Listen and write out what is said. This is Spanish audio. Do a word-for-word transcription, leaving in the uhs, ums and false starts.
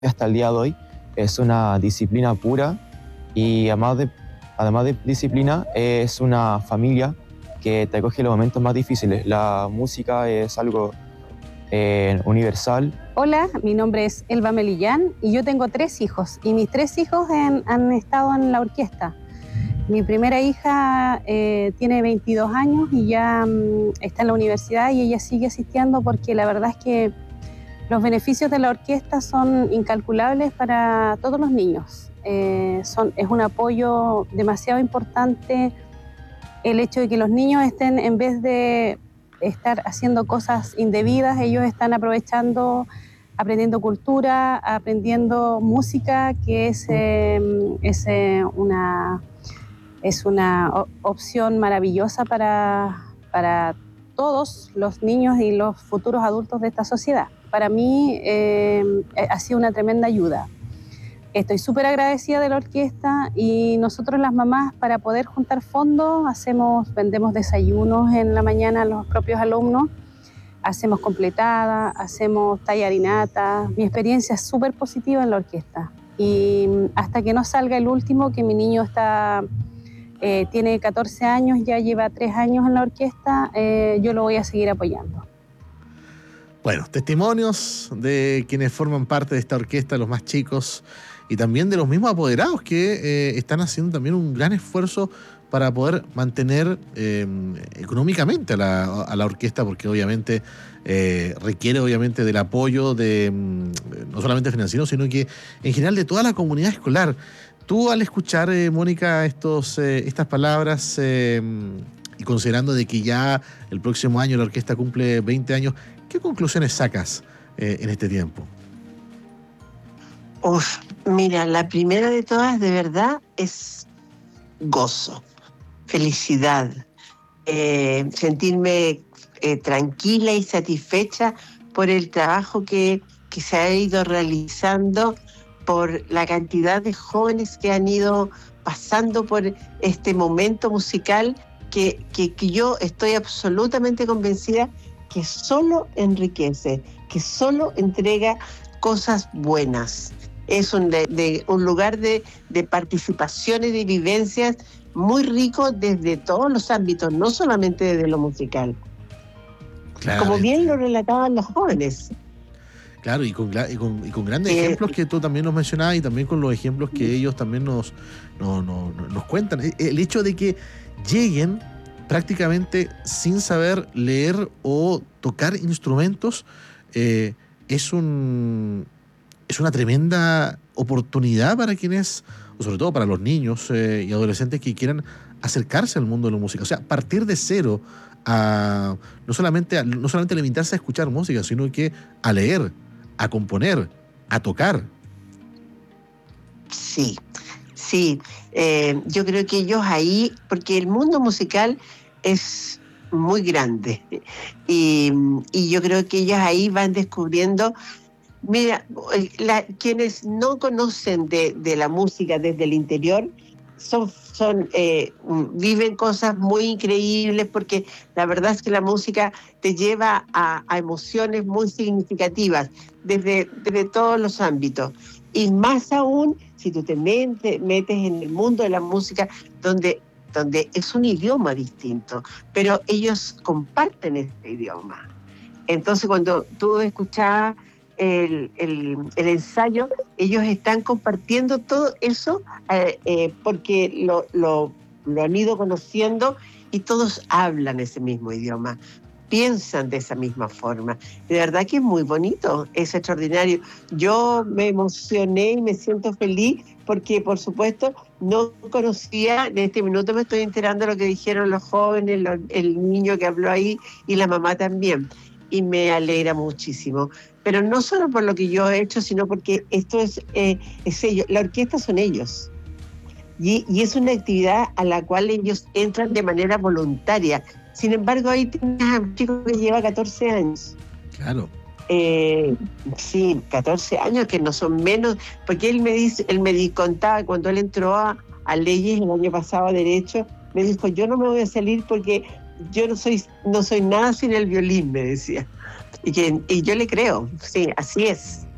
hasta el día de hoy es una disciplina pura y además de, además de disciplina es una familia que te acoge los momentos más difíciles. La música es algo eh, universal. Hola, mi nombre es Elba Melillán y yo tengo tres hijos y mis tres hijos en, han estado en la orquesta. Mi primera hija eh, tiene veintidós años y ya um, está en la universidad y ella sigue asistiendo porque la verdad es que los beneficios de la orquesta son incalculables para todos los niños. Eh, son, es un apoyo demasiado importante el hecho de que los niños estén, en vez de estar haciendo cosas indebidas, ellos están aprovechando, aprendiendo cultura, aprendiendo música, que es, eh, es, eh, una, es una opción maravillosa para, para todos los niños y los futuros adultos de esta sociedad. Para mí eh, ha sido una tremenda ayuda. Estoy súper agradecida de la orquesta y nosotros las mamás, para poder juntar fondos, hacemos, vendemos desayunos en la mañana a los propios alumnos, hacemos completada, hacemos tallarinata. Mi experiencia es súper positiva en la orquesta y hasta que no salga el último, que mi niño está, eh, tiene catorce años, ya lleva tres años en la orquesta, eh, yo lo voy a seguir apoyando. Bueno, testimonios de quienes forman parte de esta orquesta, los más chicos, y también de los mismos apoderados que eh, están haciendo también un gran esfuerzo para poder mantener eh, económicamente a la, a la orquesta, porque obviamente eh, requiere obviamente del apoyo de no solamente financiero, sino que en general de toda la comunidad escolar. Tú, al escuchar, eh, Mónica, estos, eh, estas palabras eh, y considerando de que ya el próximo año la orquesta cumple veinte años, ¿qué conclusiones sacas eh, en este tiempo? Uf, mira, la primera de todas, de verdad, es gozo, felicidad, eh, sentirme eh, tranquila y satisfecha por el trabajo que, que se ha ido realizando, por la cantidad de jóvenes que han ido pasando por este momento musical que, que, que yo estoy absolutamente convencida que solo enriquece, que solo entrega cosas buenas. Es un, de, de, un lugar de, de participación y de vivencias muy rico desde todos los ámbitos, no solamente desde lo musical. Claro, como bien lo relataban los jóvenes. Claro, y con, y con, y con grandes eh, ejemplos que tú también nos mencionabas, y también con los ejemplos que ellos también nos, nos, nos, nos cuentan. El hecho de que lleguen prácticamente sin saber leer o tocar instrumentos eh, es un es una tremenda oportunidad para quienes, o sobre todo para los niños eh, y adolescentes que quieran acercarse al mundo de la música. O sea, partir de cero, a, no solamente a, no solamente limitarse a escuchar música, sino que a leer, a componer, a tocar. Sí, sí. Eh, yo creo que ellos ahí, porque el mundo musical es muy grande y, y yo creo que ellos ahí van descubriendo. Mira, la, quienes no conocen de, de la música desde el interior son, son eh, viven cosas muy increíbles, porque la verdad es que la música te lleva a, a emociones muy significativas desde, desde todos los ámbitos, y más aún si tú te metes, metes en el mundo de la música donde donde es un idioma distinto, pero ellos comparten este idioma. Entonces, cuando tú escuchabas el, el, el ensayo, ellos están compartiendo todo eso eh, eh, porque lo, lo, lo han ido conociendo, y todos hablan ese mismo idioma, piensan de esa misma forma. De verdad que es muy bonito, es extraordinario. Yo me emocioné y me siento feliz porque, por supuesto, no conocía, en este minuto me estoy enterando de lo que dijeron los jóvenes, lo, el niño que habló ahí y la mamá también, y me alegra muchísimo. Pero no solo por lo que yo he hecho, sino porque esto es, eh, es ellos, la orquesta son ellos. Y, y es una actividad a la cual ellos entran de manera voluntaria. Sin embargo, ahí tienes a un chico que lleva catorce años. Claro. Eh, sí, catorce años, que no son menos, porque él me dice, él me contaba cuando él entró a, a leyes el año pasado, a derecho, me dijo, yo no me voy a salir porque yo no soy, no soy nada sin el violín, me decía. Y, que, y yo le creo, sí, así es.